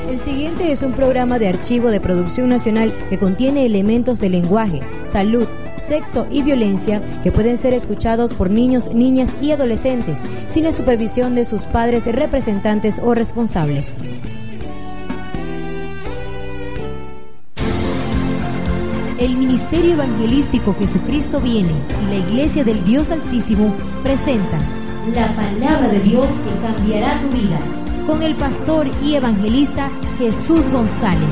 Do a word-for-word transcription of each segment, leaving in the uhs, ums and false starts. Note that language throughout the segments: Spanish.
El siguiente es un programa de archivo de producción nacional que contiene elementos de lenguaje, salud, sexo y violencia que pueden ser escuchados por niños, niñas y adolescentes sin la supervisión de sus padres, representantes o responsables. El Ministerio Evangelístico Jesucristo Viene y la Iglesia del Dios Altísimo presentan la palabra de Dios que cambiará tu vida, con el pastor y evangelista Jesús González.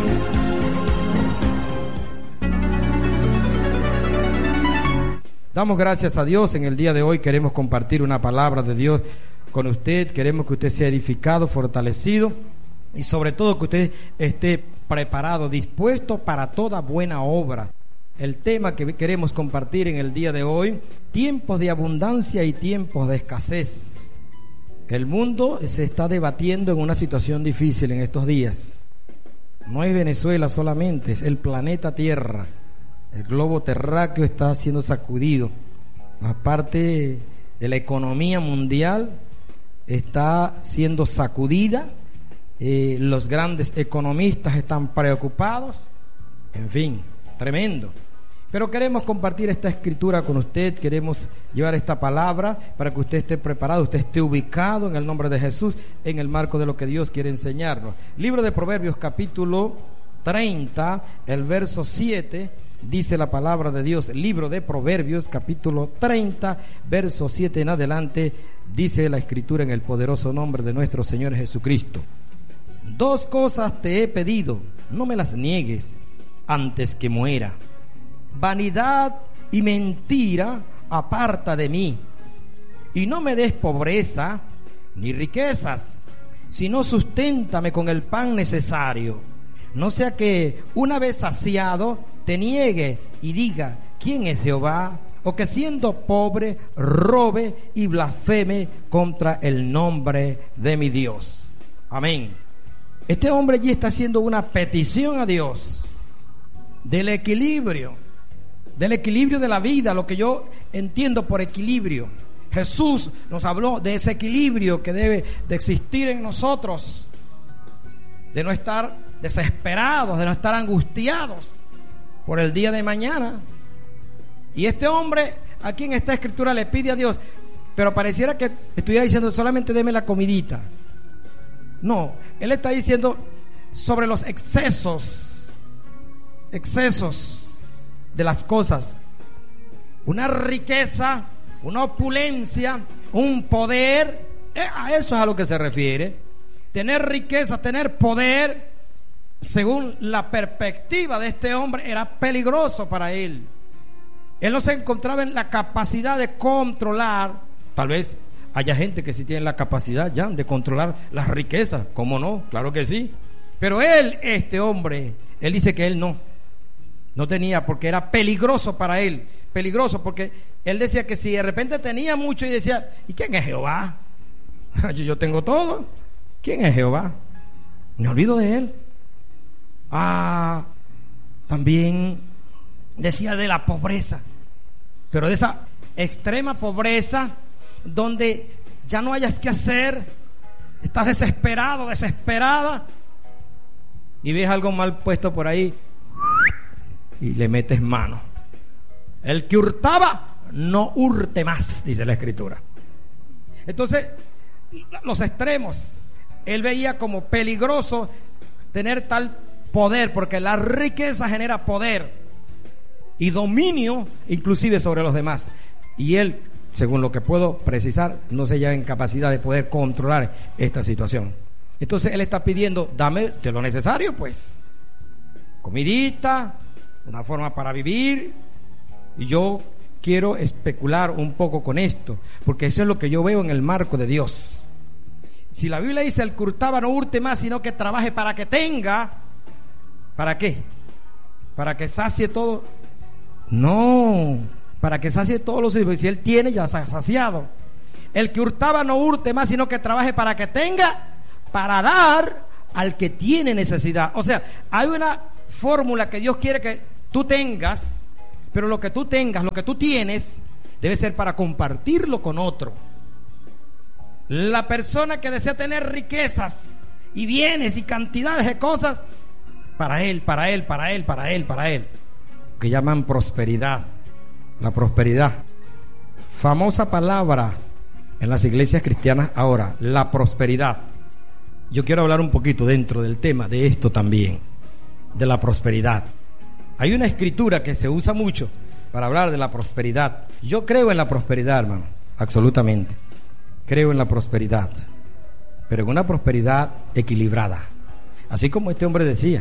Damos gracias a Dios. En el día de hoy queremos compartir una palabra de Dios con usted. Queremos que usted sea edificado, fortalecido y sobre todo que usted esté preparado, dispuesto para toda buena obra. El tema que queremos compartir en el día de hoy: tiempos de abundancia y tiempos de escasez. El mundo se está debatiendo en una situación difícil en estos días. No es Venezuela solamente, es el planeta Tierra. El globo terráqueo está siendo sacudido. La parte de la economía mundial está siendo sacudida. Eh, los grandes economistas están preocupados. En fin, tremendo. Pero queremos compartir esta escritura con usted, queremos llevar esta palabra para que usted esté preparado, usted esté ubicado en el nombre de Jesús, en el marco de lo que Dios quiere enseñarnos. Libro de Proverbios, capítulo treinta, el verso siete, dice la palabra de Dios. Libro de Proverbios, capítulo treinta, verso siete en adelante, dice la escritura en el poderoso nombre de nuestro Señor Jesucristo. Dos cosas te he pedido, no me las niegues antes que muera. Vanidad y mentira aparta de mí, y no me des pobreza ni riquezas, sino susténtame con el pan necesario. No sea que una vez saciado te niegue y diga: ¿quién es Jehová? O que siendo pobre robe y blasfeme contra el nombre de mi Dios. Amén. Este hombre allí está haciendo una petición a Dios del equilibrio, del equilibrio de la vida, lo que yo entiendo por equilibrio. Jesús nos habló de ese equilibrio que debe de existir en nosotros, de no estar desesperados, de no estar angustiados por el día de mañana. Y este hombre aquí en esta escritura le pide a Dios, pero pareciera que estuviera diciendo solamente deme la comidita. No, él está diciendo sobre los excesos, excesos de las cosas, una riqueza, una opulencia, un poder. A eso es a lo que se refiere. Tener riqueza, tener poder, según la perspectiva de este hombre, era peligroso para él. Él no se encontraba en la capacidad de controlar. Tal vez haya gente que sí tiene la capacidad ya de controlar las riquezas, ¿cómo no? Claro que sí. Pero él, este hombre, él dice que él no. No tenía, porque era peligroso para él. Peligroso porque él decía que si de repente tenía mucho y decía: ¿y quién es Jehová? Yo, yo tengo todo. ¿Quién es Jehová? Me olvido de él. Ah, también decía de la pobreza, pero de esa extrema pobreza donde ya no hayas que hacer, estás desesperado, desesperada, y ves algo mal puesto por ahí y le metes mano. El que hurtaba no hurte más, dice la escritura. Entonces, los extremos, él veía como peligroso tener tal poder, porque la riqueza genera poder y dominio inclusive sobre los demás, y él, según lo que puedo precisar, no se halla en capacidad de poder controlar esta situación. Entonces él está pidiendo: dame de lo necesario, pues, comidita, una forma para vivir. Y yo quiero especular un poco con esto, porque eso es lo que yo veo en el marco de Dios. Si la Biblia dice: el que hurtaba no hurte más, sino que trabaje para que tenga. ¿Para qué? ¿Para que sacie todo? No, para que sacie todos los hijos. Si él tiene, ya se ha saciado. El que hurtaba no hurte más, sino que trabaje para que tenga, para dar al que tiene necesidad. O sea, hay una fórmula que Dios quiere que tú tengas, pero lo que tú tengas, lo que tú tienes, debe ser para compartirlo con otro. La persona que desea tener riquezas y bienes y cantidades de cosas para él, para él, para él, para él, para él. Que llaman prosperidad. La prosperidad. Famosa palabra en las iglesias cristianas ahora, la prosperidad. Yo quiero hablar un poquito dentro del tema de esto también, de la prosperidad. Hay una escritura que se usa mucho para hablar de la prosperidad. Yo creo en la prosperidad, hermano, absolutamente. Creo en la prosperidad, pero en una prosperidad equilibrada. Así como este hombre decía,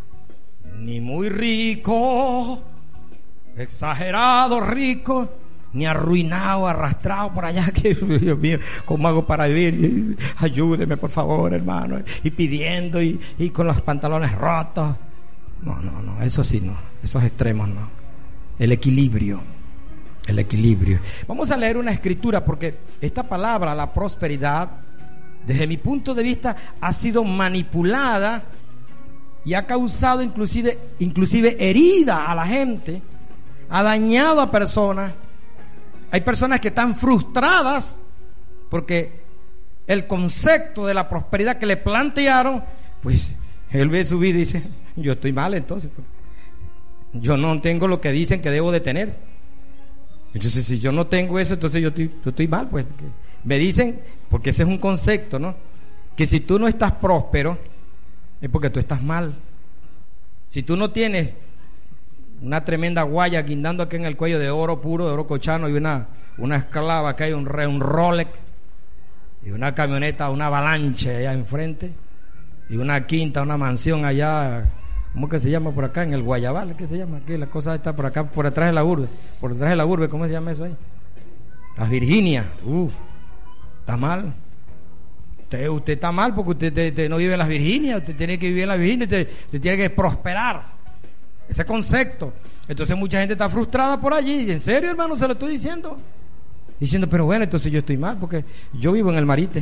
ni muy rico, exagerado rico, ni arruinado, arrastrado por allá, que Dios mío, ¿cómo hago para vivir? Ayúdeme por favor, hermano, y pidiendo y, y con los pantalones rotos. No, no, no, eso sí no, esos extremos no. El equilibrio, el equilibrio. Vamos a leer una escritura porque esta palabra, la prosperidad, desde mi punto de vista ha sido manipulada y ha causado inclusive, inclusive herida a la gente, ha dañado a personas. Hay personas que están frustradas porque el concepto de la prosperidad que le plantearon, pues él ve su vida y dice, yo estoy mal entonces, yo no tengo lo que dicen que debo de tener. Entonces si yo no tengo eso, entonces yo estoy, yo estoy mal, pues. Me dicen, porque ese es un concepto, ¿no? Que si tú no estás próspero es porque tú estás mal. Si tú no tienes una tremenda guaya guindando aquí en el cuello de oro puro, de oro cochano, y una, una esclava que hay, un, un Rolex, y una camioneta, una avalancha allá enfrente, y una quinta, una mansión allá, ¿cómo que se llama por acá? En el Guayabal, ¿qué se llama? Aquí la cosa está por acá, por detrás de la urbe, por detrás de la urbe, ¿cómo se llama eso ahí? Las Virginias. Uh, está mal. Usted, usted está mal porque usted, usted, usted no vive en las Virginias, usted tiene que vivir en las Virginias, usted, usted tiene que prosperar. Ese concepto. Entonces mucha gente está frustrada por allí. ¿En serio, hermano? Se lo estoy diciendo. Diciendo, pero bueno, entonces yo estoy mal porque yo vivo en el Marite.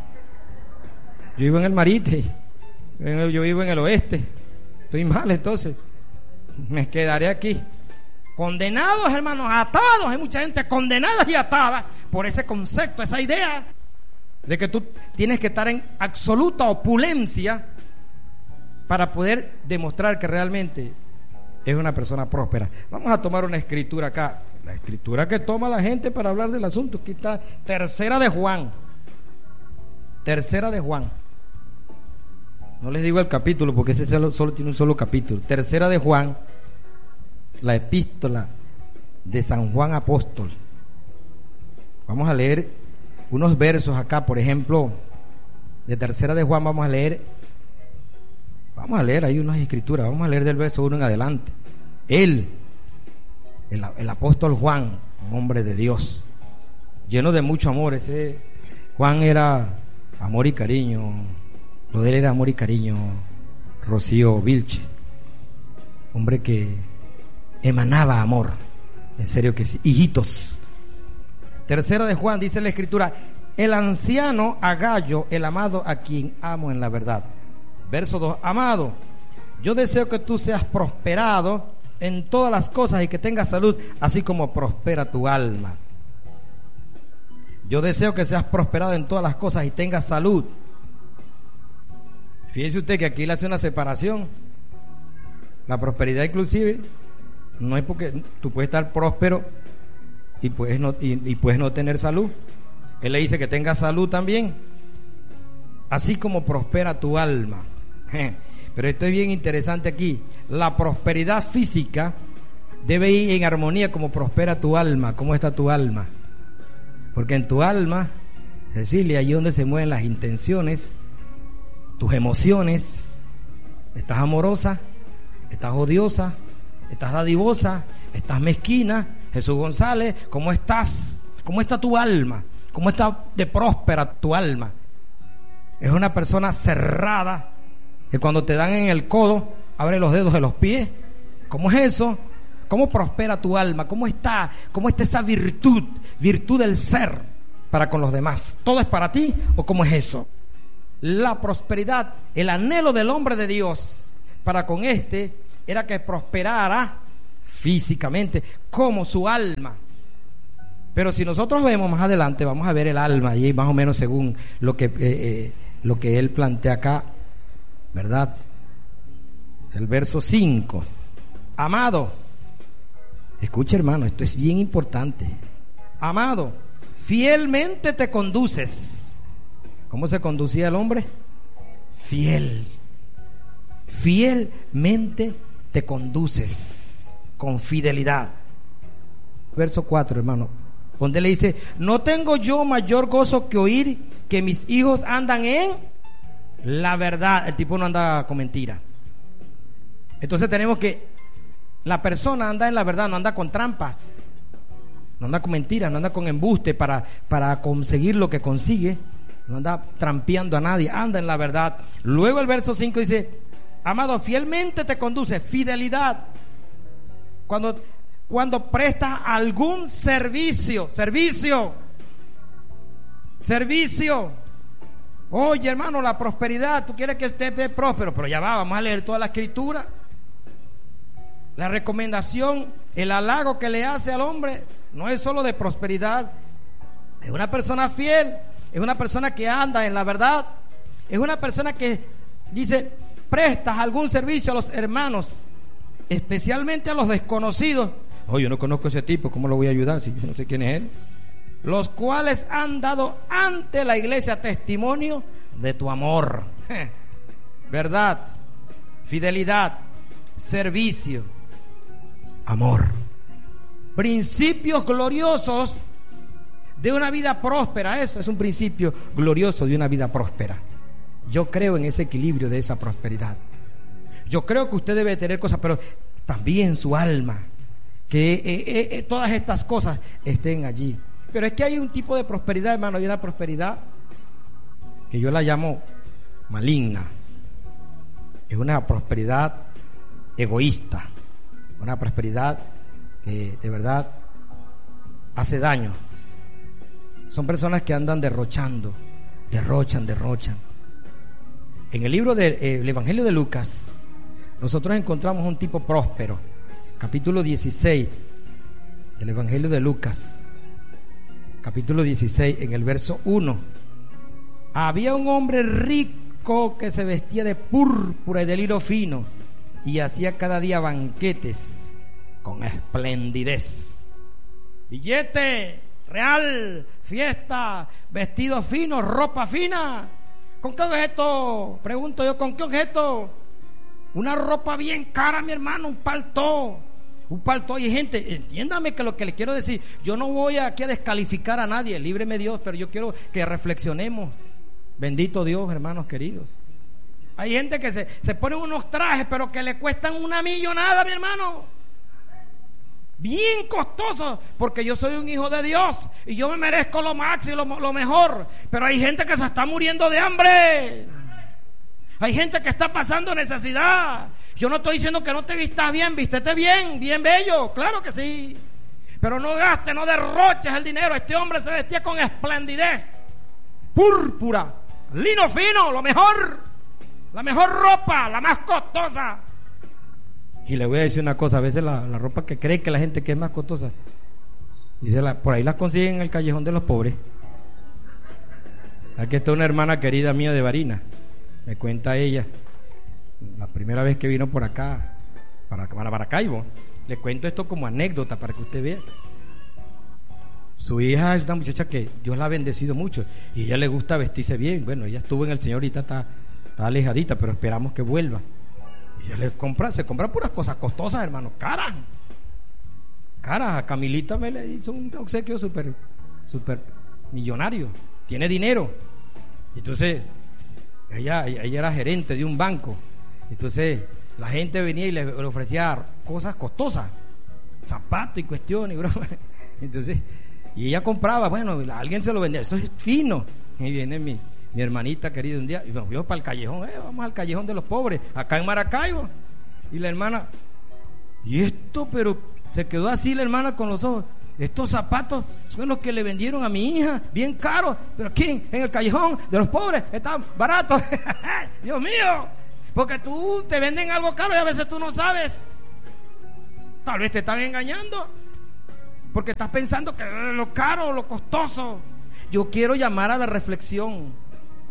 Yo vivo en el Marite. Yo vivo en el oeste. Estoy mal, entonces me quedaré aquí. Condenados, hermanos, atados. Hay mucha gente condenada y atada por ese concepto, esa idea de que tú tienes que estar en absoluta opulencia para poder demostrar que realmente es una persona próspera. Vamos a tomar una escritura acá, la escritura que toma la gente para hablar del asunto. Aquí está, tercera de Juan. Tercera de Juan. No les digo el capítulo porque ese solo, solo tiene un solo capítulo. Tercera de Juan, la epístola de San Juan Apóstol. Vamos a leer unos versos acá, por ejemplo, de tercera de Juan. Vamos a leer Vamos a leer ahí unas escrituras. Vamos a leer del verso uno en adelante. Él, el, el apóstol Juan, un hombre de Dios, lleno de mucho amor. Ese Juan era amor y cariño. Lo de él era amor y cariño. Rocío Vilche, hombre que emanaba amor. En serio que sí. Hijitos. Tercera de Juan, dice la escritura: el anciano Agallo, el amado, a quien amo en la verdad. Verso dos, amado, yo deseo que tú seas prosperado en todas las cosas y que tengas salud, así como prospera tu alma. Yo deseo que seas prosperado en todas las cosas y tengas salud. Fíjese usted que aquí le hace una separación. La prosperidad inclusive no es porque tú puedes estar próspero y puedes no, y, y puedes no tener salud. Él le dice que tengas salud también, así como prospera tu alma. Pero esto es bien interesante aquí. La prosperidad física debe ir en armonía como prospera tu alma. ¿Cómo está tu alma? Porque en tu alma, Cecilia, allí donde se mueven las intenciones, tus emociones. Estás amorosa, estás odiosa, estás dadivosa, estás mezquina. Jesús González, ¿cómo estás? ¿Cómo está tu alma? ¿Cómo está de próspera tu alma? Es una persona cerrada, que cuando te dan en el codo, abre los dedos de los pies. ¿Cómo es eso? ¿Cómo prospera tu alma? ¿Cómo está? ¿Cómo está esa virtud? Virtud del ser para con los demás. ¿Todo es para ti o cómo es eso? La prosperidad, el anhelo del hombre de Dios para con este era que prosperara físicamente como su alma. Pero si nosotros vemos más adelante, vamos a ver el alma y más o menos según lo que eh, eh, lo que él plantea acá, ¿verdad? El verso cinco. Amado, escucha hermano, esto es bien importante. Amado, fielmente te conduces. ¿Cómo se conducía el hombre? Fiel. Fielmente te conduces, con fidelidad. Verso cuatro, hermano, donde le dice: no tengo yo mayor gozo que oír que mis hijos andan en la verdad. El tipo no anda con mentira. Entonces tenemos que la persona anda en la verdad, no anda con trampas, no anda con mentiras, no anda con embuste para, para conseguir lo que consigue, no anda trampeando a nadie, anda en la verdad. Luego el verso cinco dice: amado, fielmente te conduce, fidelidad. Cuando, cuando prestas algún servicio, servicio, servicio. Oye, hermano, la prosperidad, tú quieres que usted esté próspero, pero ya va, vamos a leer toda la escritura. La recomendación, el halago que le hace al hombre no es solo de prosperidad. Es una persona fiel, es una persona que anda en la verdad, es una persona que dice: prestas algún servicio a los hermanos, especialmente a los desconocidos. Oye, yo no conozco a ese tipo, ¿cómo lo voy a ayudar si yo no sé quién es él? Los cuales han dado ante la iglesia testimonio de tu amor, verdad, fidelidad, servicio, amor, principios gloriosos de una vida próspera. Eso es un principio glorioso de una vida próspera. Yo creo en ese equilibrio de esa prosperidad. Yo creo que usted debe tener cosas, pero también su alma, que eh, eh, todas estas cosas estén allí. Pero es que hay un tipo de prosperidad, hermano, hay una prosperidad que yo la llamo maligna. Es una prosperidad egoísta, una prosperidad que de verdad hace daño. Son personas que andan derrochando, derrochan, derrochan. En el libro del eh, Evangelio de Lucas, nosotros encontramos un tipo próspero. Capítulo dieciséis del Evangelio de Lucas. Capítulo dieciséis, en el verso uno. Había un hombre rico que se vestía de púrpura y de lino fino y hacía cada día banquetes con esplendidez. Billete real, fiesta, vestido fino, ropa fina. ¿Con qué objeto? Pregunto yo, ¿con qué objeto? Una ropa bien cara, mi hermano, un paltó. Un paltó. Y gente, entiéndame que lo que le quiero decir, yo no voy aquí a descalificar a nadie, líbreme Dios, pero yo quiero que reflexionemos. Bendito Dios, hermanos queridos. Hay gente que se, se pone unos trajes, pero que le cuestan una millonada, mi hermano. Bien costosos, porque yo soy un hijo de Dios y yo me merezco lo máximo, lo, lo mejor. Pero hay gente que se está muriendo de hambre. Hay gente que está pasando necesidad. Yo no estoy diciendo que no te vistas bien, vístete bien, bien bello, claro que sí. Pero no gastes, no derroches el dinero. Este hombre se vestía con esplendidez, púrpura, lino fino, lo mejor, la mejor ropa, la más costosa. Y le voy a decir una cosa, a veces la, la ropa que cree que la gente que es más costosa, dice la, por ahí la consiguen en el callejón de los pobres. Aquí está una hermana querida mía de Barinas, me cuenta ella, la primera vez que vino por acá, para, para Maracaibo. Le cuento esto como anécdota para que usted vea. Su hija es una muchacha que Dios la ha bendecido mucho y a ella le gusta vestirse bien. Bueno, ella estuvo en el Señor, ahorita está, está alejadita, pero esperamos que vuelva. Y ella le compra, se compra puras cosas costosas, hermano, caras. Caras. A Camilita me le hizo un obsequio súper, súper millonario. Tiene dinero. Entonces, ella, ella era gerente de un banco. Entonces la gente venía y le, le ofrecía cosas costosas, zapatos y cuestiones, bro. Entonces, y ella compraba, bueno, alguien se lo vendía, eso es fino. Y viene mi, mi hermanita querida un día y nos vio para el callejón, eh, vamos al callejón de los pobres, acá en Maracaibo. Y la hermana, y esto, pero se quedó así la hermana con los ojos. Estos zapatos son los que le vendieron a mi hija, bien caros, pero aquí en el callejón de los pobres están baratos. Dios mío, porque tú te venden algo caro y a veces tú no sabes. Tal vez te están engañando, porque estás pensando que lo caro, lo costoso. Yo quiero llamar a la reflexión.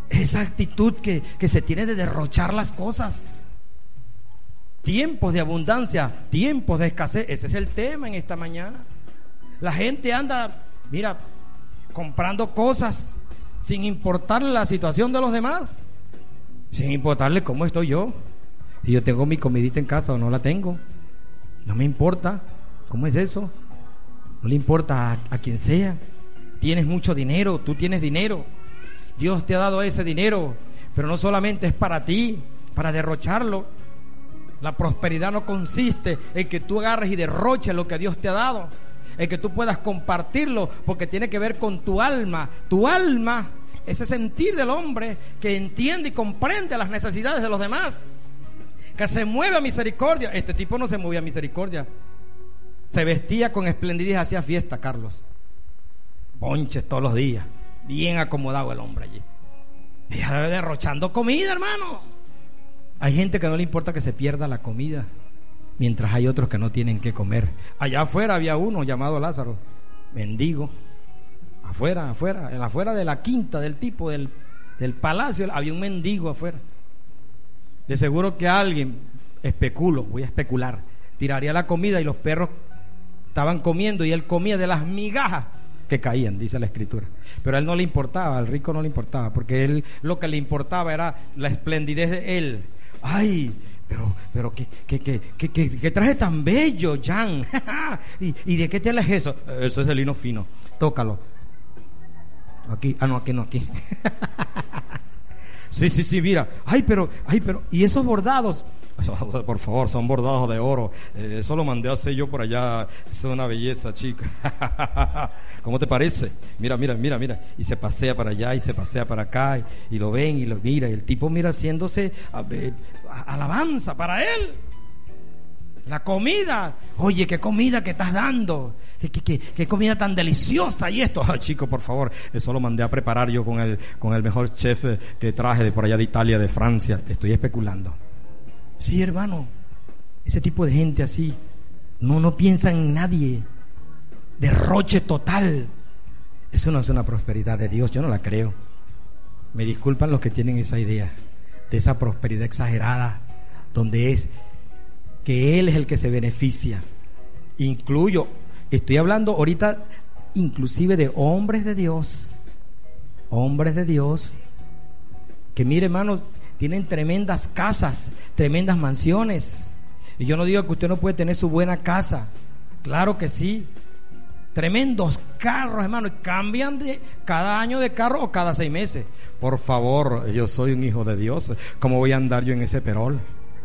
esa actitud que, que se tiene de derrochar las cosas. Tiempos de abundancia, tiempos de escasez, ese es el tema en esta mañana. La gente anda, mira, comprando cosas sin importarle la situación de los demás, sin importarle cómo estoy yo. Si yo tengo mi comidita en casa o no la tengo, no me importa. ¿Cómo es eso? No le importa a, a quien sea. Tienes mucho dinero, tú tienes dinero, Dios te ha dado ese dinero, pero no solamente es para ti, para derrocharlo. La prosperidad no consiste en que tú agarres y derroches lo que Dios te ha dado, en que tú puedas compartirlo, porque tiene que ver con tu alma. Tu alma, ese sentir del hombre que entiende y comprende las necesidades de los demás, que se mueve a misericordia. Este tipo no se movía a misericordia, se vestía con esplendidez, hacía fiesta, Carlos, bonches todos los días, bien acomodado el hombre allí, y derrochando comida, hermano. Hay gente que no le importa que se pierda la comida, mientras hay otros que no tienen que comer. Allá afuera había uno llamado Lázaro, mendigo. Afuera, afuera, en afuera de la quinta del tipo del, del palacio, había un mendigo afuera. De seguro que alguien, especulo, voy a especular, tiraría la comida y los perros estaban comiendo y él comía de las migajas que caían, dice la escritura. Pero a él no le importaba, al rico no le importaba, porque él lo que le importaba era la esplendidez de él. Ay, pero, pero qué, qué, qué, qué, qué, qué traje tan bello, Jan. ¿Y, ¿Y de qué tela es eso? Eso es de lino fino. Tócalo. Aquí, ah no, aquí no, aquí. Sí, sí, sí, mira. Ay, pero, ay, pero, ¿y esos bordados? Por favor, son bordados de oro. Eh, eso lo mandé a hacer yo por allá. Eso es una belleza, chica. ¿Cómo te parece? Mira, mira, mira, mira. Y se pasea para allá y se pasea para acá. Y, y lo ven y lo mira. Y el tipo mira haciéndose a, a, alabanza para él. La comida. Oye, qué comida que estás dando. Qué, qué, qué, qué comida tan deliciosa. Y esto, ay, chico, por favor. Eso lo mandé a preparar yo con el, con el mejor chef que traje de por allá de Italia, de Francia. Estoy especulando. Sí, hermano, ese tipo de gente así no, no piensa en nadie, derroche total. Eso no es una prosperidad de Dios, yo no la creo. Me disculpan los que tienen esa idea de esa prosperidad exagerada, donde es que Él es el que se beneficia. Incluyo, estoy hablando ahorita inclusive de hombres de Dios, hombres de Dios, que mire, hermano, tienen tremendas casas, tremendas mansiones. Y yo no digo que usted no puede tener su buena casa, claro que sí. Tremendos carros, hermano, y cambian de cada año de carro o cada seis meses. Por favor, yo soy un hijo de Dios, ¿cómo voy a andar yo en ese perol?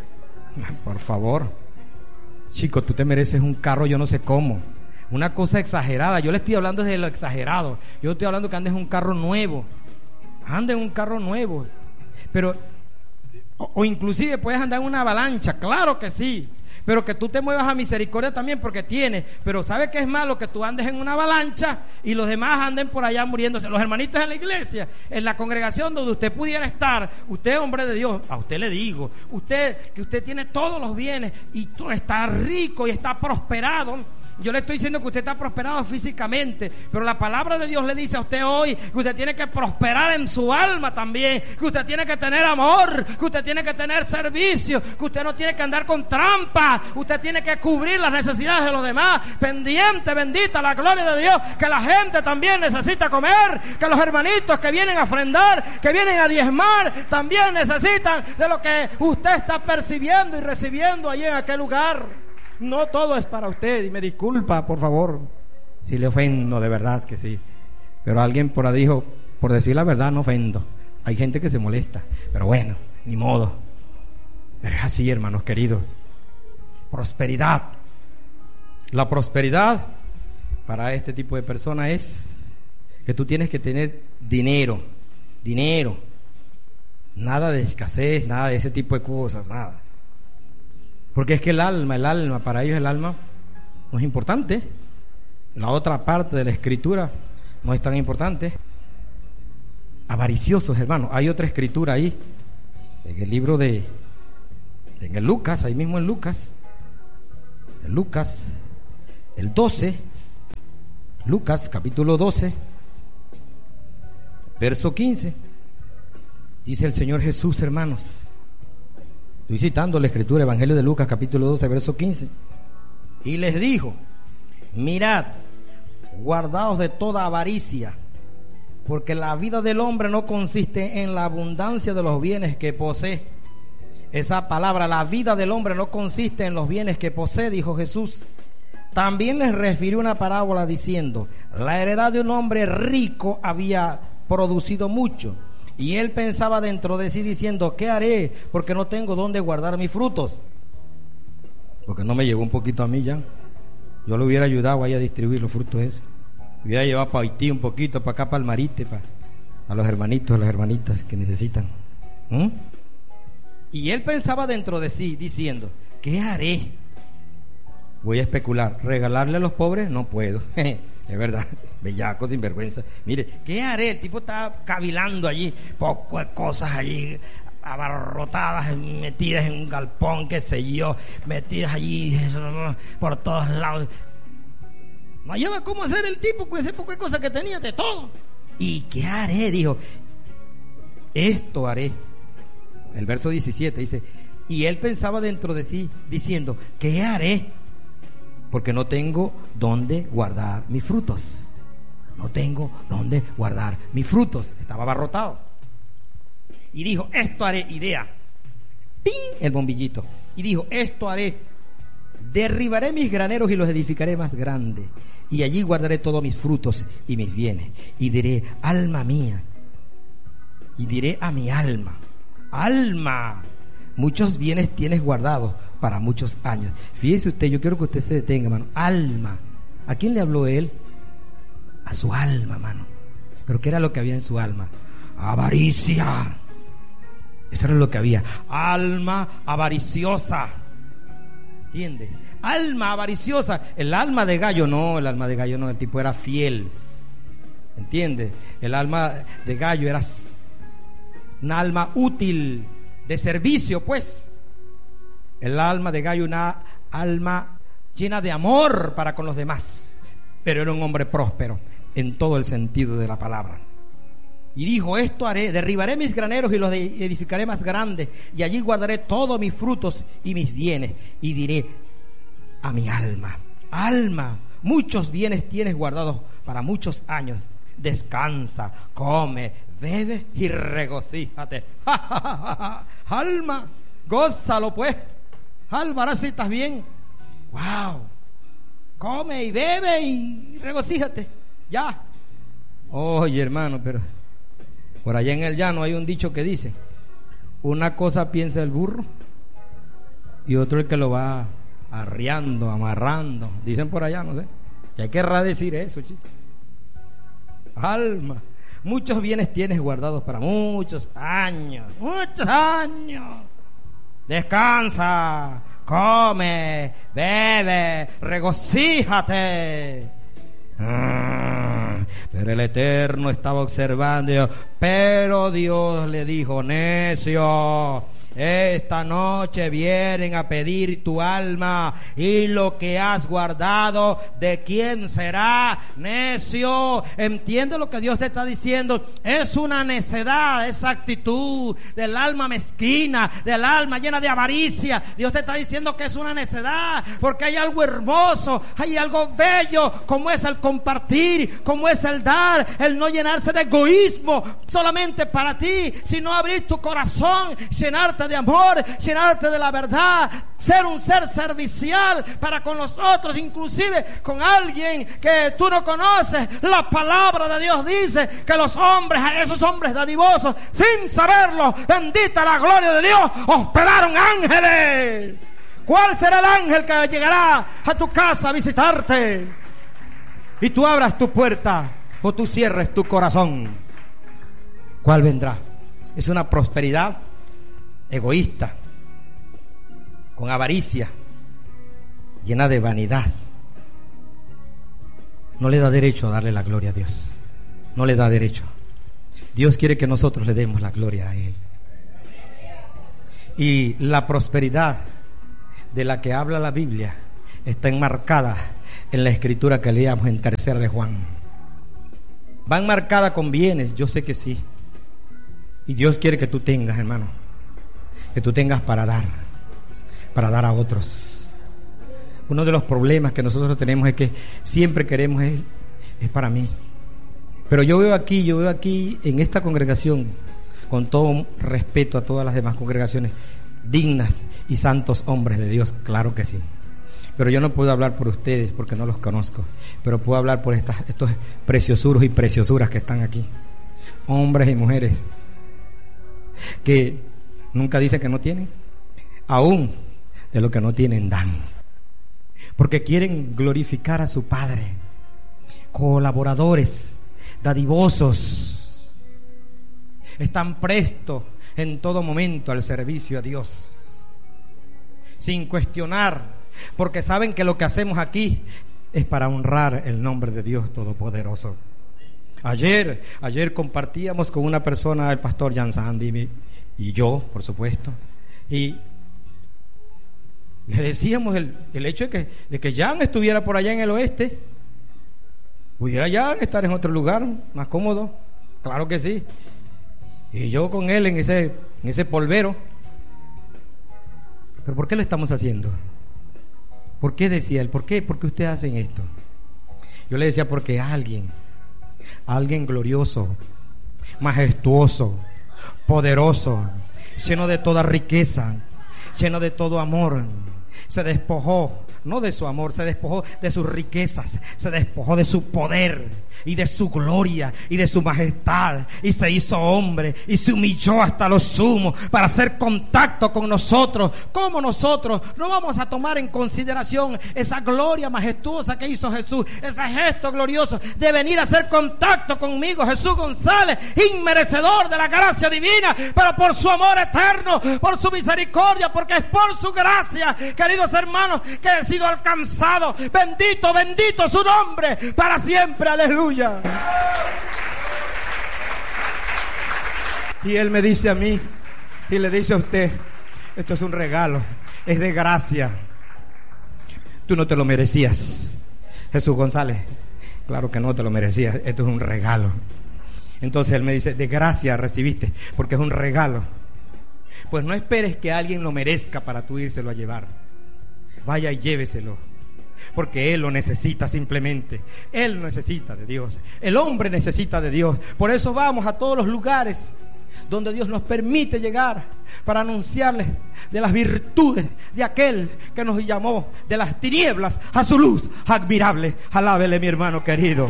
Por favor, chico, tú te mereces un carro, yo no sé cómo. Una cosa exagerada, yo le estoy hablando de lo exagerado. Yo estoy hablando que andes en un carro nuevo, ande en un carro nuevo. Pero O, o inclusive puedes andar en una avalancha, claro que sí, pero que tú te muevas a misericordia también, porque tienes. Pero ¿sabes qué es malo? Que tú andes en una avalancha y los demás anden por allá muriéndose. Los hermanitos en la iglesia, en la congregación donde usted pudiera estar, usted, hombre de Dios, a usted le digo, usted que usted tiene todos los bienes y tú está rico y está prosperado. Yo le estoy diciendo que usted está prosperado físicamente, pero la palabra de Dios le dice a usted hoy que usted tiene que prosperar en su alma también, que usted tiene que tener amor, que usted tiene que tener servicio, que usted no tiene que andar con trampa, usted tiene que cubrir las necesidades de los demás, pendiente, bendita la gloria de Dios, que la gente también necesita comer, que los hermanitos que vienen a ofrendar, que vienen a diezmar, también necesitan de lo que usted está percibiendo y recibiendo allí en aquel lugar. No todo es para usted, y me disculpa, por favor, si le ofendo, de verdad que sí. Pero alguien por ahí dijo, por decir la verdad no ofendo. Hay gente que se molesta, pero bueno, ni modo. Pero es así, hermanos queridos. Prosperidad. La prosperidad para este tipo de personas es que tú tienes que tener dinero, dinero. Nada de escasez, nada de ese tipo de cosas, nada. Porque es que el alma, el alma, para ellos el alma no es importante. La otra parte de la escritura no es tan importante. Avariciosos, hermanos. Hay otra escritura ahí, en el libro de, en el Lucas, ahí mismo en Lucas, en Lucas, el doce, Lucas capítulo doce, verso quince. Dice el Señor Jesús, hermanos. Estoy citando la Escritura, Evangelio de Lucas, capítulo doce, verso quince. Y les dijo: mirad, guardaos de toda avaricia, porque la vida del hombre no consiste en la abundancia de los bienes que posee. Esa palabra, la vida del hombre no consiste en los bienes que posee, dijo Jesús. También les refirió una parábola diciendo: la heredad de un hombre rico había producido mucho, y él pensaba dentro de sí diciendo: ¿qué haré? Porque no tengo dónde guardar mis frutos. Porque no me llegó un poquito a mí ya. Yo le hubiera ayudado ahí a distribuir los frutos esos. Hubiera llevado para Haití un poquito, para acá, para el Marite, para a los hermanitos, a las hermanitas que necesitan. ¿Mm? Y él pensaba dentro de sí diciendo: ¿qué haré? Voy a especular. ¿Regalarle a los pobres? No puedo. Es verdad, bellaco, sinvergüenza. Mire, ¿qué haré? El tipo está cavilando allí, poco de cosas allí, abarrotadas, metidas en un galpón, qué sé yo, metidas allí por todos lados. No hallaba cómo hacer el tipo con ese poco de cosas que tenía, de todo. ¿Y qué haré? Dijo: esto haré. El verso diecisiete dice: y él pensaba dentro de sí diciendo: ¿qué haré? Porque no tengo dónde guardar mis frutos. No tengo dónde guardar mis frutos. Estaba abarrotado. Y dijo: esto haré, idea. ¡Ping! El bombillito. Y dijo: esto haré. Derribaré mis graneros y los edificaré más grandes. Y allí guardaré todos mis frutos y mis bienes. Y diré: alma mía. Y diré a mi alma: alma, muchos bienes tienes guardados para muchos años. Fíjese usted, yo quiero que usted se detenga, hermano. Alma. ¿A quién le habló él? A su alma, hermano. ¿Pero qué era lo que había en su alma? Avaricia. Eso era lo que había. Alma avariciosa. ¿Entiende? Alma avariciosa. El alma de gallo no, el alma de gallo no, el tipo era fiel. ¿Entiende? El alma de gallo era un alma útil, de servicio, pues. El alma de gallo, una alma llena de amor para con los demás. Pero era un hombre próspero en todo el sentido de la palabra. Y dijo: esto haré, derribaré mis graneros y los edificaré más grandes, y allí guardaré todos mis frutos y mis bienes. Y diré a mi alma: alma, muchos bienes tienes guardados para muchos años. Descansa, come, bebe y regocíjate. Alma, gózalo pues. Alma, ahora sí estás bien. Wow. Come y bebe y regocíjate. Ya. Oye, hermano, pero por allá en el llano hay un dicho que dice: una cosa piensa el burro y otro el que lo va arriando, amarrando. Dicen por allá, no sé. ¿Qué querrá decir eso, chicos? Alma, muchos bienes tienes guardados para muchos años. Muchos años. Descansa, come, bebe, regocíjate. Pero el Eterno estaba observando. Pero Dios le dijo: necio, esta noche vienen a pedir tu alma, y lo que has guardado, ¿de quién será? Necio. ¿Entiende lo que Dios te está diciendo? Es una necedad, esa actitud del alma mezquina, del alma llena de avaricia. Dios te está diciendo que es una necedad, porque hay algo hermoso, hay algo bello, como es el compartir, como es el dar, el no llenarse de egoísmo solamente para ti, sino abrir tu corazón, llenarte de amor, llenarte de la verdad, ser un ser servicial para con los otros, inclusive con alguien que tú no conoces. La palabra de Dios dice que los hombres, esos hombres dadivosos, sin saberlo, bendita la gloria de Dios, hospedaron ángeles. ¿Cuál será el ángel que llegará a tu casa a visitarte y tú abras tu puerta o tú cierres tu corazón? ¿Cuál vendrá? Es una prosperidad egoísta, con avaricia, llena de vanidad. No le da derecho a darle la gloria a Dios. No le da derecho. Dios quiere que nosotros le demos la gloria a Él. Y la prosperidad de la que habla la Biblia está enmarcada en la escritura que leíamos en tercera de Juan. Va enmarcada con bienes, yo sé que sí. Y Dios quiere que tú tengas, hermano, que tú tengas para dar, para dar a otros. Uno de los problemas que nosotros tenemos es que siempre queremos es, es para mí. Pero yo veo aquí, yo veo aquí en esta congregación, con todo respeto a todas las demás congregaciones, dignas y santos hombres de Dios, claro que sí. Pero yo no puedo hablar por ustedes porque no los conozco, pero puedo hablar por estas, estos preciosuros y preciosuras que están aquí. Hombres y mujeres que nunca dicen que no tienen, aún de lo que no tienen dan, porque quieren glorificar a su Padre. Colaboradores, dadivosos, están prestos en todo momento al servicio a Dios, sin cuestionar, porque saben que lo que hacemos aquí es para honrar el nombre de Dios Todopoderoso. Ayer, ayer compartíamos con una persona, el pastor Jan Sandy y yo, por supuesto, y le decíamos el, el hecho de que, de que Jan estuviera por allá en el oeste. ¿Pudiera Jan estar en otro lugar más cómodo? Claro que sí. Y yo con él en ese, en ese polvero. ¿Pero por qué lo estamos haciendo? ¿Por qué decía él? ¿Por qué? ¿Por qué ustedes hacen esto? Yo le decía, porque alguien, alguien glorioso, majestuoso, poderoso, lleno de toda riqueza, lleno de todo amor, se despojó, no de su amor, se despojó de sus riquezas, se despojó de su poder y de su gloria y de su majestad, y se hizo hombre y se humilló hasta lo sumo para hacer contacto con nosotros. ¿Cómo nosotros no vamos a tomar en consideración esa gloria majestuosa que hizo Jesús, ese gesto glorioso de venir a hacer contacto conmigo, Jesús González, inmerecedor de la gracia divina, pero por su amor eterno, por su misericordia, porque es por su gracia, queridos hermanos, que he sido alcanzado? Bendito, bendito su nombre para siempre, aleluya. Y él me dice a mí y le dice a usted, esto es un regalo, es de gracia, tú no te lo merecías, Jesús González, claro que no te lo merecías, esto es un regalo. Entonces él me dice, de gracia recibiste, porque es un regalo. Pues no esperes que alguien lo merezca para tú írselo a llevar. Vaya y lléveselo, porque él lo necesita simplemente. Él necesita de Dios, el hombre necesita de Dios. Por eso vamos a todos los lugares donde Dios nos permite llegar, para anunciarles de las virtudes de aquel que nos llamó de las tinieblas a su luz admirable. Alábele, mi hermano querido.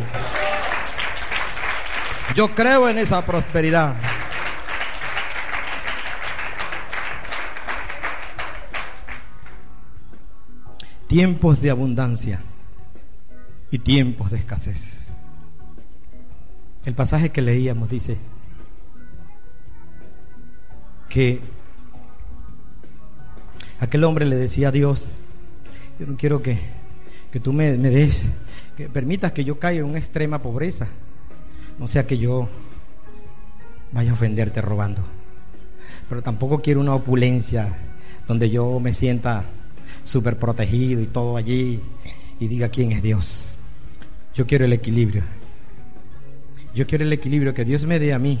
Yo creo en esa prosperidad. Tiempos de abundancia y tiempos de escasez. El pasaje que leíamos dice que aquel hombre le decía a Dios, yo no quiero que, que tú me, me des, que permitas que yo caiga en una extrema pobreza, no sea que yo vaya a ofenderte robando, pero tampoco quiero una opulencia donde yo me sienta súper protegido y todo allí y diga quién es Dios. Yo quiero el equilibrio. Yo quiero el equilibrio, que Dios me dé a mí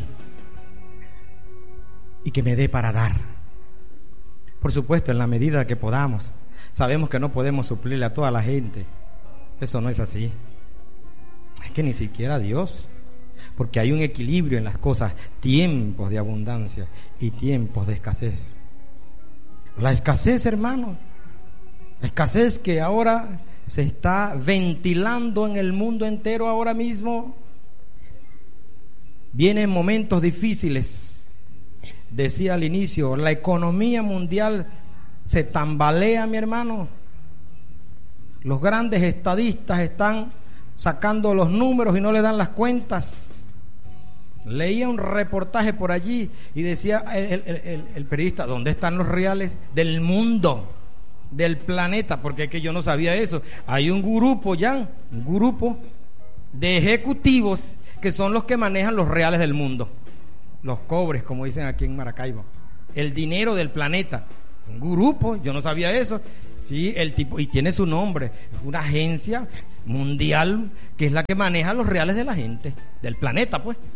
y que me dé para dar. Por supuesto, en la medida que podamos. Sabemos que no podemos suplirle a toda la gente. Eso no es así. Es que ni siquiera Dios, porque hay un equilibrio en las cosas, tiempos de abundancia y tiempos de escasez. La escasez, hermano, la escasez que ahora se está ventilando en el mundo entero ahora mismo, viene en momentos difíciles. Decía al inicio, la economía mundial se tambalea, mi hermano. Los grandes estadistas están sacando los números y no le dan las cuentas. Leía un reportaje por allí y decía el, el, el, el periodista, ¿dónde están los reales del mundo? Del planeta, porque es que yo no sabía eso. Hay un grupo ya, un grupo de ejecutivos que son los que manejan los reales del mundo, los cobres, como dicen aquí en Maracaibo, el dinero del planeta. Un grupo, yo no sabía eso. Sí, el tipo, y tiene su nombre, es una agencia mundial que es la que maneja los reales de la gente, del planeta, pues.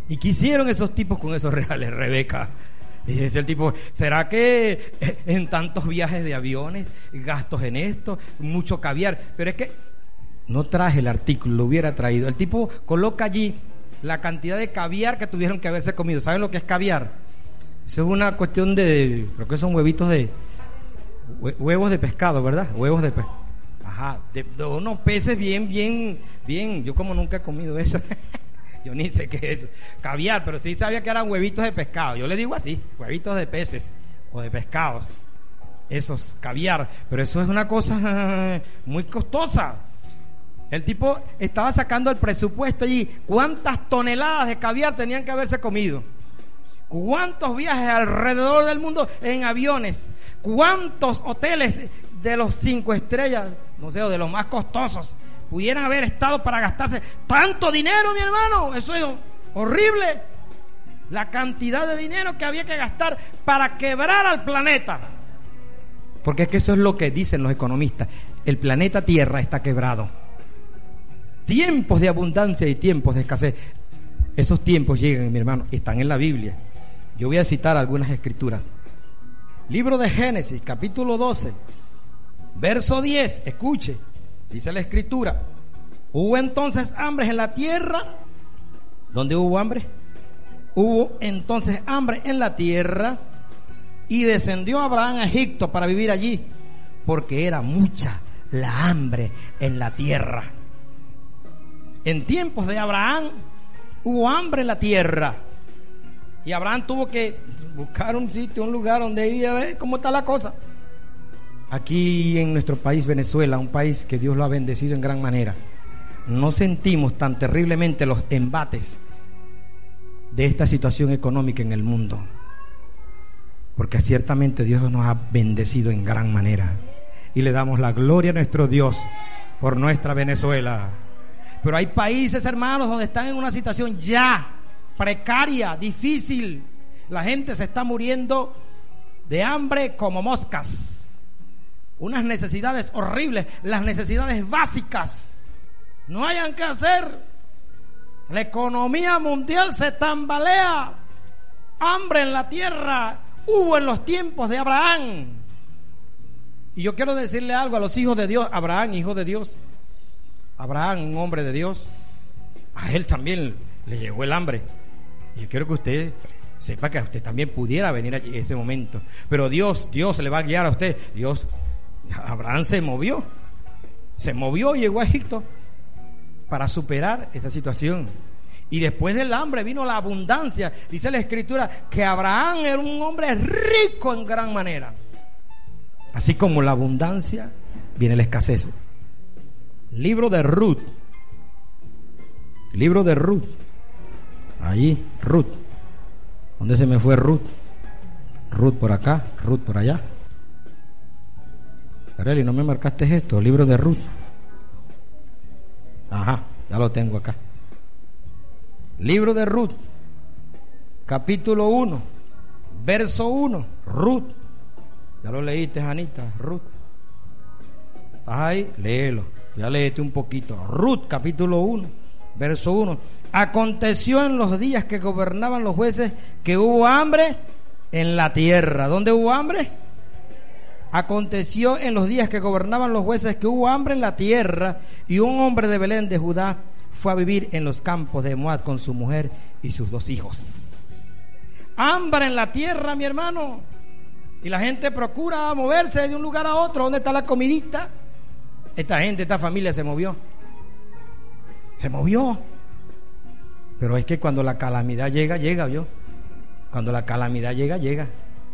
¿Y qué hicieron esos tipos con esos reales, Rebeca? Y dice el tipo, ¿será que en tantos viajes de aviones, gastos en esto, mucho caviar? Pero es que no traje el artículo, lo hubiera traído. El tipo coloca allí la cantidad de caviar que tuvieron que haberse comido. ¿Saben lo que es caviar? Eso es una cuestión de, creo que son huevitos de, huevos de pescado, ¿verdad? Huevos de pescado. Ajá, de, de unos peces bien, bien, bien. Yo como nunca he comido eso. Yo ni sé qué es eso. Caviar, pero sí sabía que eran huevitos de pescado. Yo le digo así, huevitos de peces o de pescados. Esos, caviar. Pero eso es una cosa muy costosa. El tipo estaba sacando el presupuesto allí. ¿Cuántas toneladas de caviar tenían que haberse comido? ¿Cuántos viajes alrededor del mundo en aviones? ¿Cuántos hoteles de los cinco estrellas, no sé, o de los más costosos, pudieran haber estado para gastarse tanto dinero, mi hermano? Eso es horrible. La cantidad de dinero que había que gastar para quebrar al planeta. Porque es que eso es lo que dicen los economistas. El planeta Tierra está quebrado. Tiempos de abundancia y tiempos de escasez. Esos tiempos llegan, mi hermano, están en la Biblia. Yo voy a citar algunas escrituras. Libro de Génesis, capítulo doce, verso diez. Escuche, dice la escritura: hubo entonces hambre en la tierra. ¿Dónde hubo hambre? Hubo entonces hambre en la tierra, y descendió Abraham a Egipto para vivir allí, porque era mucha la hambre en la tierra. En tiempos de Abraham hubo hambre en la tierra, y Abraham tuvo que buscar un sitio, un lugar donde ir a ver cómo está la cosa. Aquí en nuestro país, Venezuela, un país que Dios lo ha bendecido en gran manera, no sentimos tan terriblemente los embates de esta situación económica en el mundo, porque ciertamente Dios nos ha bendecido en gran manera, y le damos la gloria a nuestro Dios por nuestra Venezuela. Pero hay países, hermanos, donde están en una situación ya precaria, difícil. La gente se está muriendo de hambre como moscas. Unas necesidades horribles, las necesidades básicas. No hayan que hacer. La economía mundial se tambalea. Hambre en la tierra hubo en los tiempos de Abraham. Y yo quiero decirle algo a los hijos de Dios. Abraham, hijo de Dios. Abraham, un hombre de Dios, a él también le llegó el hambre. Y yo quiero que usted sepa que a usted también pudiera venir allí en ese momento. Pero Dios, Dios le va a guiar a usted. Dios, Abraham se movió, se movió y llegó a Egipto para superar esa situación. Y después del hambre vino la abundancia. Dice la Escritura que Abraham era un hombre rico en gran manera. Así como la abundancia, viene la escasez. Libro de Ruth. Libro de Ruth. Allí, Ruth. ¿Dónde se me fue Ruth? Ruth por acá, Ruth por allá. Carely, ¿no me marcaste esto? Libro de Ruth. Ajá, ya lo tengo acá. Libro de Ruth, capítulo uno, verso uno. Ruth. Ya lo leíste, Janita. Ruth. ¿Estás ahí? Léelo. Ya léete un poquito. Ruth, capítulo uno, verso uno. Aconteció en los días que gobernaban los jueces que hubo hambre en la tierra. ¿Dónde hubo hambre? Aconteció en los días que gobernaban los jueces que hubo hambre en la tierra, y un hombre de Belén de Judá fue a vivir en los campos de Moab con su mujer y sus dos hijos. Hambre en la tierra, mi hermano. Y la gente procura moverse de un lugar a otro. ¿Dónde está la comidita? Esta gente, esta familia se movió. Se movió. Pero es que cuando la calamidad llega, llega, ¿vio? Cuando la calamidad llega, llega.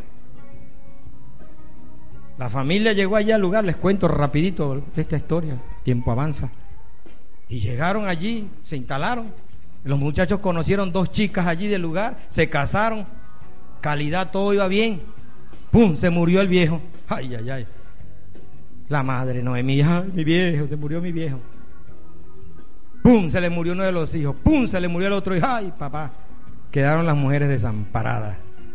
La familia llegó allá al lugar, les cuento rapidito esta historia, tiempo avanza. Y llegaron allí, se instalaron. Los muchachos conocieron dos chicas allí del lugar, se casaron, calidad, todo iba bien. ¡Pum! Se murió el viejo. ¡Ay, ay, ay! La madre Noemí, ¡ay, mi viejo! Se murió mi viejo. ¡Pum! Se le murió uno de los hijos. ¡Pum! Se le murió el otro hijo. ¡Ay, papá! Quedaron las mujeres desamparadas,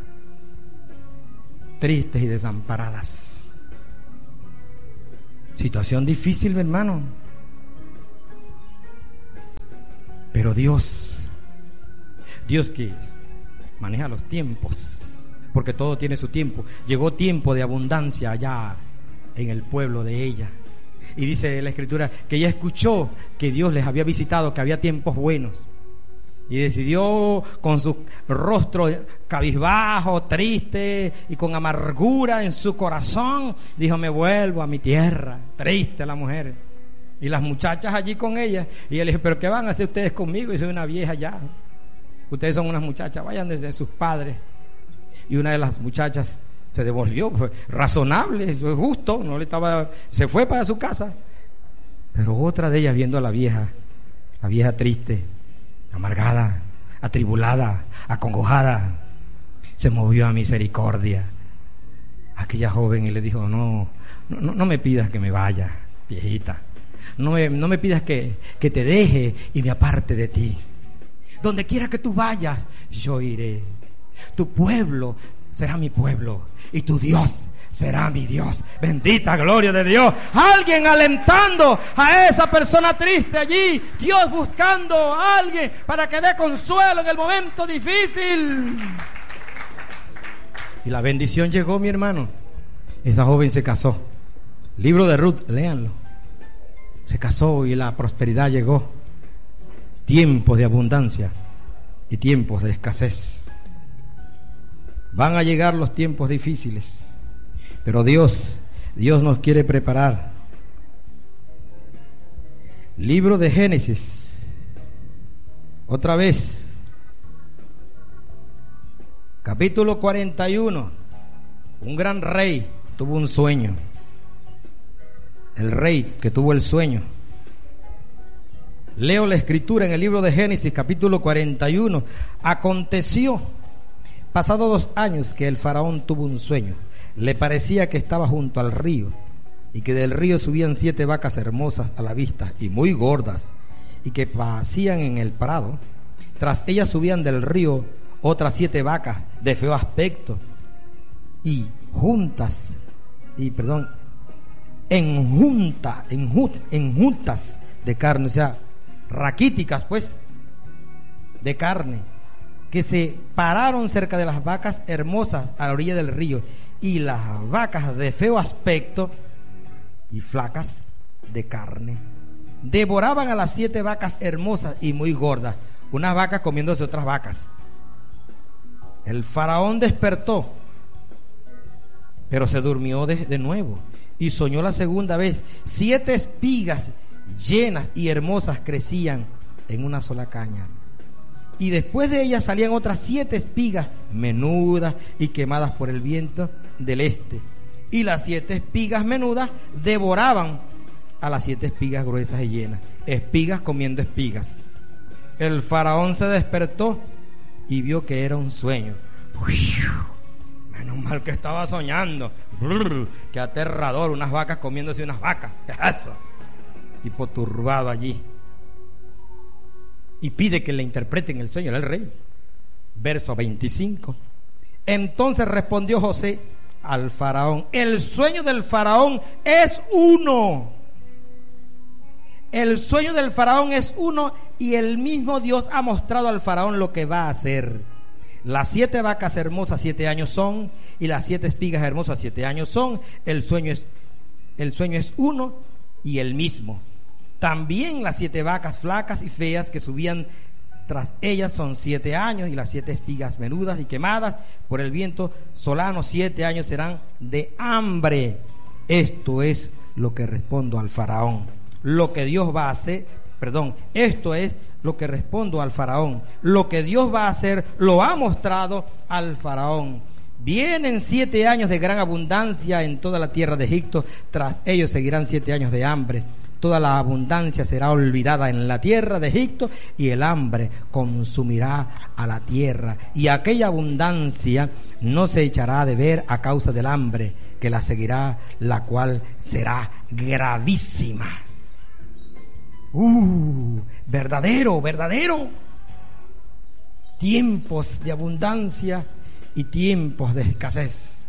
tristes y desamparadas. Situación difícil, mi hermano. Pero Dios, Dios que maneja los tiempos, porque todo tiene su tiempo. Llegó tiempo de abundancia allá en el pueblo de ella. Y dice la Escritura que ella escuchó que Dios les había visitado, que había tiempos buenos. Y decidió, con su rostro cabizbajo, triste y con amargura en su corazón, dijo: me vuelvo a mi tierra. Triste la mujer. Y las muchachas allí con ella. Y él dijo: ¿pero qué van a hacer ustedes conmigo? Y soy una vieja ya. Ustedes son unas muchachas, vayan desde sus padres. Y una de las muchachas se devolvió, fue razonable, eso es justo, no le estaba, se fue para su casa. Pero otra de ellas, viendo a la vieja, la vieja triste, amargada, atribulada, acongojada, se movió a misericordia aquella joven y le dijo: no, no, no me pidas que me vaya, viejita, no me, no me pidas que, que te deje y me aparte de ti. Donde quiera que tú vayas, yo iré. Tu pueblo será mi pueblo y tu Dios será mi Dios. Bendita gloria de Dios. Alguien alentando a esa persona triste allí. Dios buscando a alguien para que dé consuelo en el momento difícil. Y la bendición llegó, mi hermano. Esa joven se casó. Libro de Ruth, léanlo. Se casó y la prosperidad llegó. Tiempos de abundancia y tiempos de escasez. Van a llegar los tiempos difíciles, pero Dios, Dios nos quiere preparar. Libro de Génesis, otra vez, capítulo cuarenta y uno. Un gran rey tuvo un sueño. El rey que tuvo el sueño. Leo la escritura en el libro de Génesis, capítulo cuarenta y uno. Aconteció, pasados dos años, que el faraón tuvo un sueño. Le parecía que estaba junto al río, y que del río subían siete vacas hermosas a la vista y muy gordas, y que pasían en el prado. Tras ellas subían del río otras siete vacas de feo aspecto, y juntas, y perdón, en junta, en, jut, en juntas de carne, o sea, raquíticas pues, de carne, que se pararon cerca de las vacas hermosas a la orilla del río, y las vacas de feo aspecto y flacas de carne devoraban a las siete vacas hermosas y muy gordas, unas vacas comiéndose otras vacas. El faraón despertó, pero se durmió de, de nuevo, y soñó la segunda vez. Siete espigas llenas y hermosas crecían en una sola caña, y después de ellas salían otras siete espigas menudas y quemadas por el viento del este, y las siete espigas menudas devoraban a las siete espigas gruesas y llenas, espigas comiendo espigas. El faraón se despertó y vio que era un sueño. Menos mal que estaba soñando. Qué aterrador, unas vacas comiéndose unas vacas. ¿Qué es eso? Tipo turbado allí, y pide que le interpreten el sueño al rey. Verso veinticinco. Entonces respondió José al faraón: el sueño del faraón es uno. El sueño del faraón es uno, y el mismo Dios ha mostrado al faraón lo que va a hacer. Las siete vacas hermosas siete años son, y las siete espigas hermosas siete años son. El sueño es, el sueño es uno y el mismo. También las siete vacas flacas y feas que subían tras ellas son siete años, y las siete espigas menudas y quemadas por el viento solano siete años serán de hambre. Esto es lo que respondo al faraón. Lo que Dios va a hacer, perdón, esto es lo que respondo al faraón. Lo que Dios va a hacer lo ha mostrado al faraón. Vienen siete años de gran abundancia en toda la tierra de Egipto, tras ellos seguirán siete años de hambre. Toda la abundancia será olvidada en la tierra de Egipto, y el hambre consumirá a la tierra, y aquella abundancia no se echará de ver a causa del hambre que la seguirá, la cual será gravísima. Uh, verdadero, verdadero. Tiempos de abundancia y tiempos de escasez.